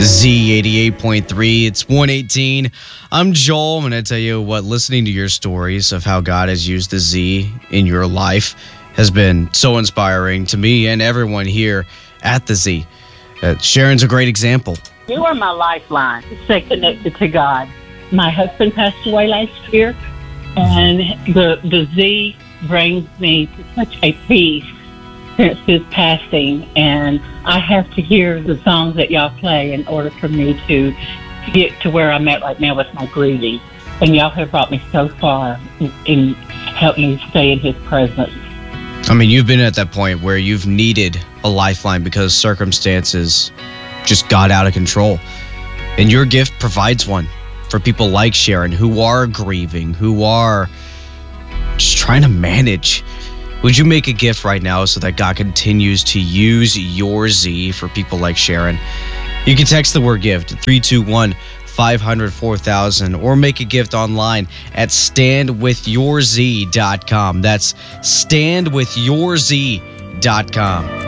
Z88.3, it's 118. I'm Joel. I'm going to tell you what, listening to your stories of how God has used the Z in your life has been so inspiring to me and everyone here at the Z. Sharon's a great example. You are my lifeline to stay connected to God. My husband passed away last year, and the Z brings me to such a peace since his passing, and I have to hear the songs that y'all play in order for me to get to where I'm at right now with my grieving. And y'all have brought me so far and helped me stay in his presence. I mean, you've been at that point where you've needed a lifeline because circumstances just got out of control. And your gift provides one for people like Sharon who are grieving, who are just trying to manage. Would you make a gift right now so that God continues to use your Z for people like Sharon? You can text the word gift to 321-500-4000 or make a gift online at standwithyourz.com. That's standwithyourz.com.